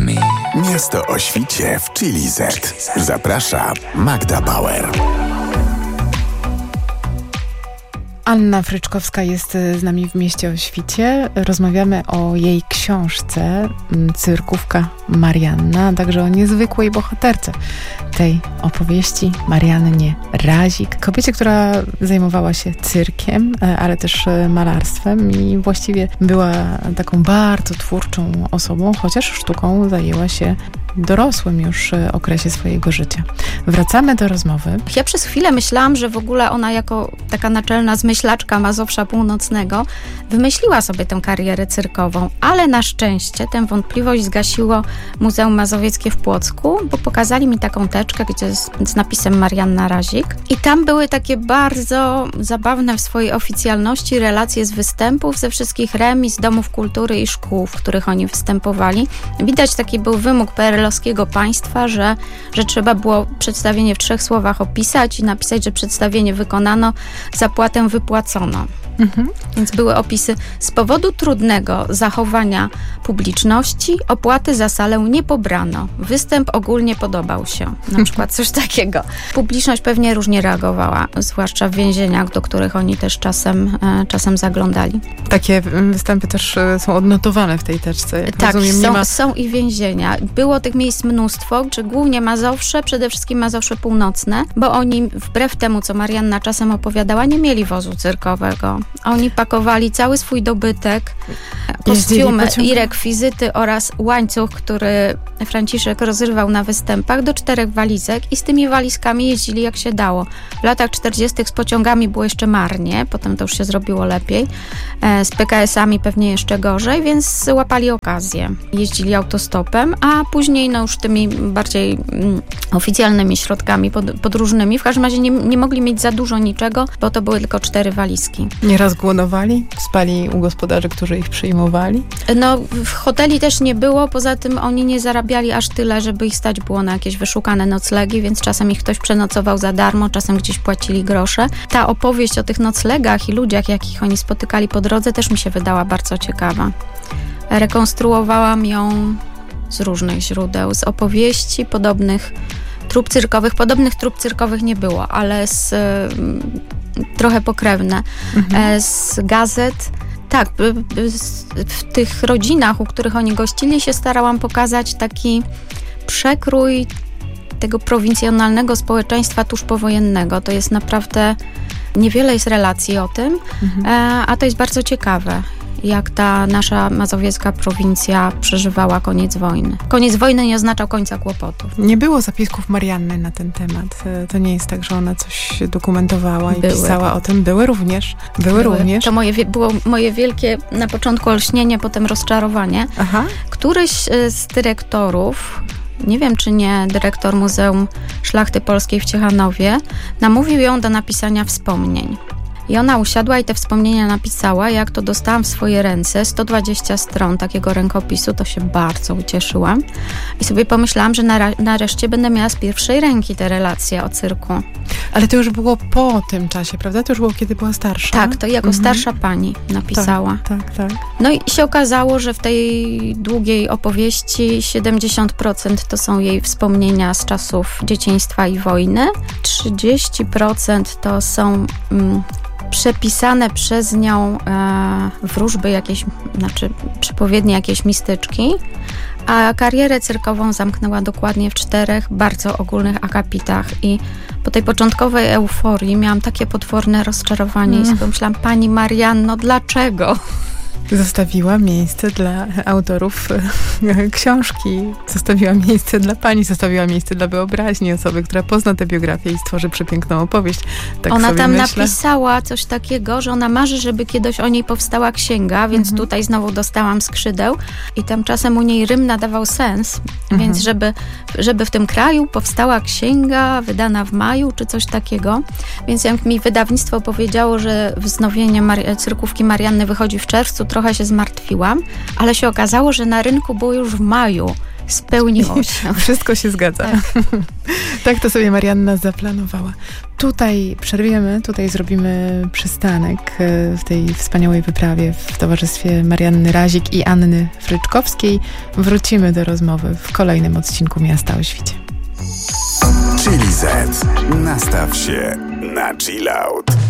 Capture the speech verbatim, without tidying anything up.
me. Miasto o świcie w Chili Z. Zaprasza Magda Bauer. Anna Fryczkowska jest z nami w Mieście o świcie. Rozmawiamy o jej książce Cyrkówka Marianna, a także o niezwykłej bohaterce tej opowieści, Mariannie Razik. Kobiecie, która zajmowała się cyrkiem, ale też malarstwem i właściwie była taką bardzo twórczą osobą, chociaż sztuką zajęła się w dorosłym już okresie swojego życia. Wracamy do rozmowy. Ja przez chwilę myślałam, że w ogóle ona jako taka naczelna zmyślaczka Mazowsza Północnego wymyśliła sobie tę karierę cyrkową, ale na szczęście tę wątpliwość zgasiło Muzeum Mazowieckie w Płocku, bo pokazali mi taką teczkę, gdzie jest z napisem Marianna Razik i tam były takie bardzo zabawne w swojej oficjalności relacje z występów ze wszystkich remiz, domów kultury i szkół, w których oni występowali. Widać taki był wymóg P R L-owskiego państwa, że, że trzeba było przedstawienie w trzech słowach opisać i napisać, że przedstawienie wykonano, zapłatę wypłacono. Mhm. Więc były opisy: z powodu trudnego zachowania publiczności opłaty za salę nie pobrano. Występ ogólnie podobał się. Na przykład coś takiego. Publiczność pewnie różnie reagowała, zwłaszcza w więzieniach, do których oni też czasem, e, czasem zaglądali. Takie występy też są odnotowane w tej teczce. Jak tak, rozumiem, są, nie ma... są i więzienia. Było tych miejsc mnóstwo, czy głównie Mazowsze, przede wszystkim Mazowsze Północne, bo oni wbrew temu, co Marianna czasem opowiadała, nie mieli wozu cyrkowego. Oni pakowali cały swój dobytek, kostiumy i rekwizyty oraz łańcuch, który Franciszek rozrywał na występach, do czterech walizek i z tymi walizkami jeździli jak się dało. W latach czterdziestych z pociągami było jeszcze marnie, potem to już się zrobiło lepiej. Z P K S-ami pewnie jeszcze gorzej, więc łapali okazję. Jeździli autostopem, a później no już tymi bardziej mm, oficjalnymi środkami pod, podróżnymi. W każdym razie nie, nie mogli mieć za dużo niczego, bo to były tylko cztery walizki. Nieraz głodowali? Spali u gospodarzy, którzy ich przyjmowali? No, w hoteli też nie było, poza tym oni nie zarabiali aż tyle, żeby ich stać było na jakieś wyszukane noclegi, więc czasem ich ktoś przenocował za darmo, czasem gdzieś płacili grosze. Ta opowieść o tych noclegach i ludziach, jakich oni spotykali po drodze, też mi się wydała bardzo ciekawa. Rekonstruowałam ją z różnych źródeł, z opowieści podobnych trup cyrkowych. Podobnych trup cyrkowych nie było, ale z, trochę pokrewne. Mhm. Z gazet. Tak, w tych rodzinach, u których oni gościli, się starałam pokazać taki przekrój tego prowincjonalnego społeczeństwa tuż powojennego. To jest naprawdę, niewiele jest relacji o tym, mhm. a to jest bardzo ciekawe, jak ta nasza mazowiecka prowincja przeżywała koniec wojny. Koniec wojny nie oznaczał końca kłopotów. Nie było zapisków Marianny na ten temat. To nie jest tak, że ona coś dokumentowała i były. Pisała o tym. Były również. Były, były. również. To moje, było moje wielkie na początku olśnienie, potem rozczarowanie. Aha. Któryś z dyrektorów, nie wiem czy nie dyrektor Muzeum Szlachty Polskiej w Ciechanowie, namówił ją do napisania wspomnień. I ona usiadła i te wspomnienia napisała. Jak to dostałam w swoje ręce, sto dwadzieścia stron takiego rękopisu, to się bardzo ucieszyłam. I sobie pomyślałam, że nara- nareszcie będę miała z pierwszej ręki te relacje o cyrku. Ale to już było po tym czasie, prawda? To już było, kiedy była starsza. Tak, to jako mhm. starsza pani napisała. Tak, tak, tak. No i się okazało, że w tej długiej opowieści siedemdziesiąt procent to są jej wspomnienia z czasów dzieciństwa i wojny. trzydzieści procent to są... Mm, przepisane przez nią e, wróżby jakieś, znaczy przepowiednie jakieś mistyczki, a karierę cyrkową zamknęła dokładnie w czterech bardzo ogólnych akapitach i po tej początkowej euforii miałam takie potworne rozczarowanie mm. i sobie myślałam, pani Marianno, dlaczego? Zostawiła miejsce dla autorów książki. Zostawiła miejsce dla pani, zostawiła miejsce dla wyobraźni osoby, która pozna tę biografię i stworzy przepiękną opowieść. Tak ona sobie tam myślę. napisała coś takiego, że ona marzy, żeby kiedyś o niej powstała księga, więc mhm. tutaj znowu dostałam skrzydeł i tam czasem u niej rym nadawał sens, mhm. więc żeby, żeby w tym kraju powstała księga wydana w maju, czy coś takiego. Więc jak mi wydawnictwo powiedziało, że wznowienie Mar- cyrkówki Marianny wychodzi w czerwcu, trochę się zmartwiłam, ale się okazało, że na rynku było już w maju. spełniło się. Wszystko się zgadza. Tak. Tak to sobie Marianna zaplanowała. Tutaj przerwiemy, tutaj zrobimy przystanek w tej wspaniałej wyprawie w towarzystwie Marianny Razik i Anny Fryczkowskiej. Wrócimy do rozmowy w kolejnym odcinku Miasta o Świcie. Chili Z. Nastaw się na chill out.